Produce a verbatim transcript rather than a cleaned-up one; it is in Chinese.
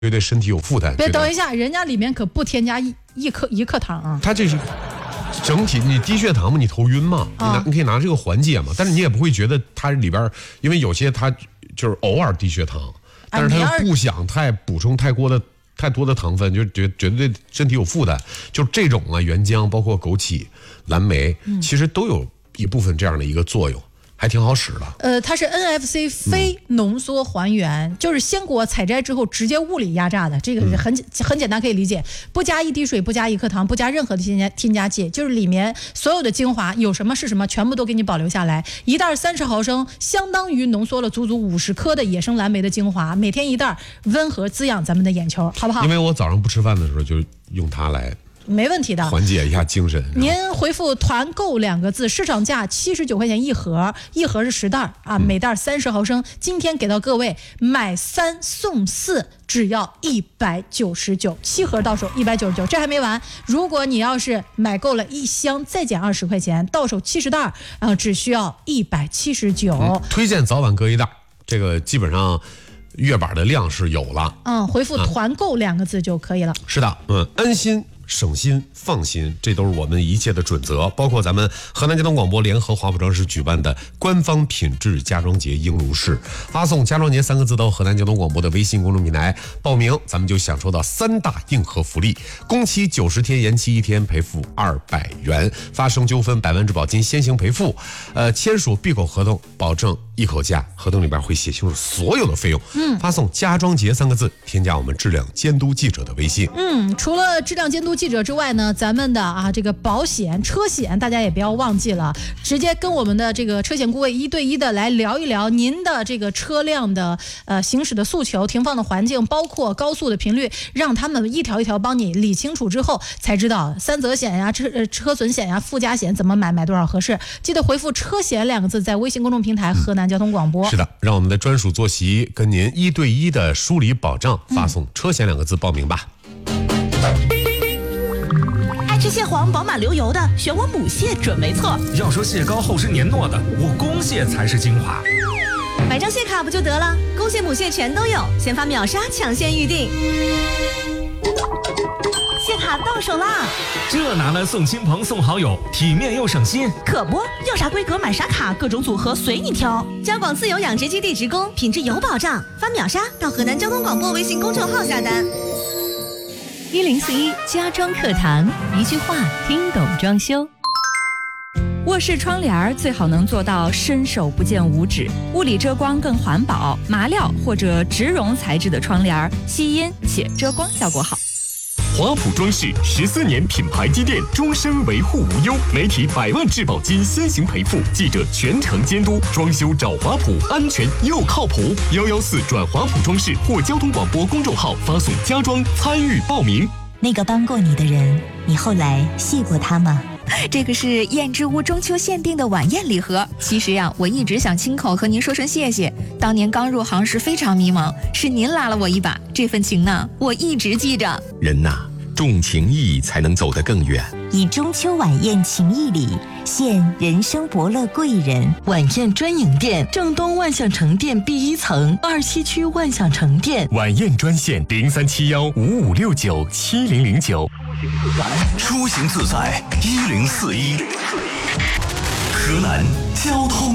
对身体有负担。 别等一下，人家里面可不添加一一克一克糖啊。 它这是整体，你低血糖嘛，你头晕嘛，你拿你可以拿这个缓解嘛，但是你也不会觉得它里边，因为有些它就是偶尔低血糖，但是它又不想太补充太多的太多的糖分，就觉觉得对身体有负担。就这种啊，原浆包括枸杞、蓝莓，嗯、其实都有一部分这样的一个作用。还挺好使的。 呃，它是 N F C 非浓缩还原，嗯、就是鲜果采摘之后直接物理压榨的，这个是很、嗯、很简单可以理解，不加一滴水，不加一颗糖，不加任何的添加添加剂，就是里面所有的精华有什么是什么，全部都给你保留下来。一袋三十毫升，相当于浓缩了足足五十颗的野生蓝莓的精华，每天一袋，温和滋养咱们的眼球，好不好？ 因为我早上不吃饭的时候就用它来。 没问题的， 缓解一下精神。 您回复团购两个字，市场价七十九块钱一盒，一盒是十袋啊，每袋三十毫升。今天给到各位买三送四，只要一百九十九，七盒到手一百九十九。这还没完，如果你要是买够了一箱，再减二十块钱，到手七十袋，啊，只需要一百七十九。 嗯，推荐早晚各一袋，这个基本上月板的量是有了。 嗯，回复团购两个字就可以了。 嗯、是的，嗯，安心。省心放心，这都是我们一切的准则，包括咱们河南交通广播联合华普装饰举办的官方品质家装节应如是，发送家装节三个字到河南交通广播的微信公众平台报名，咱们就享受到三大硬核福利：工期九十天，延期一天赔付二百元；发生纠纷百万质保金先行赔付；呃，签署闭口合同保证一口价，合同里边会写清楚所有的费用。嗯，发送家装节三个字，添加我们质量监督记者的微信。 嗯，除了质量监督记者之外呢，咱们的啊这个保险车险大家也不要忘记了，直接跟我们的这个车险顾问一对一的来聊一聊您的这个车辆的呃行驶的诉求、停放的环境，包括高速的频率，让他们一条一条帮你理清楚之后，才知道三责险呀、车呃车损险呀、附加险怎么买，买多少合适。记得回复车险两个字，在微信公众平台河南交通广播。 是的，让我们的专属坐席跟您一对一的梳理保障，发送车险两个字报名吧。 爱吃蟹黄饱满流油的，选我母蟹准没错。 要说蟹膏厚实黏糯的，我公蟹才是精华。 买张蟹卡不就得了？公蟹母蟹全都有，先发秒杀抢先预定。蟹卡到手啦！ 这拿来送亲朋送好友，体面又省心。 可不，要啥规格买啥卡，各种组合随你挑。交广自由养殖基地职工，品质有保障。发秒杀到河南交通广播微信公众号下单。 一零四一家装课堂，一句话听懂装修。卧室窗帘最好能做到伸手不见五指，物理遮光更环保，麻料或者植绒材质的窗帘吸音且遮光效果好。 华普装饰十四年品牌积淀，终身维护无忧，媒体百万质保金先行赔付，记者全程监督，装修找华普，安全又靠谱。幺幺四转华普装饰或交通广播公众号发送家装参与报名。 那个帮过你的人，你后来谢过他吗？ 这个是燕之屋中秋限定的晚宴礼盒。其实呀，我一直想亲口和您说声谢谢。当年刚入行时非常迷茫，是您拉了我一把，这份情呢，我一直记着。 人呐，重情义才能走得更远。 以中秋晚宴情谊礼，献人生伯乐贵人。 晚宴专营店，正东万象城店 B 一层，二七区万象城店。 晚宴专线零三七幺五五六九七零零九。 出行自在一零四一，河南交通。